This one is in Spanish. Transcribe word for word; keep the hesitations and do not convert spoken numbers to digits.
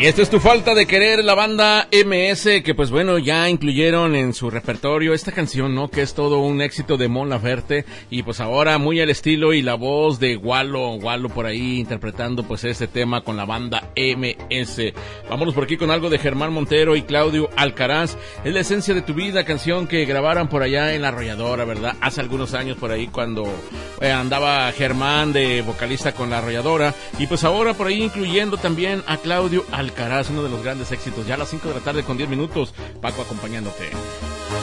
Y esta es tu falta de querer, la banda eme ese, que pues bueno, ya incluyeron en su repertorio esta canción, ¿no? Que es todo un éxito de Mon Laferte, y pues ahora muy al estilo y la voz de Wallo, Wallo por ahí interpretando pues este tema con la banda eme ese. Vámonos por aquí con algo de Germán Montero y Claudio Alcaraz. Es la esencia de tu vida, canción que grabaran por allá en La Arrolladora, ¿verdad? Hace algunos años por ahí cuando eh, andaba Germán de vocalista con La Arrolladora, y pues ahora por ahí incluyendo también a Claudio Alcaraz, uno de los grandes éxitos. Ya a las cinco de la tarde con diez minutos, Paco acompañándote.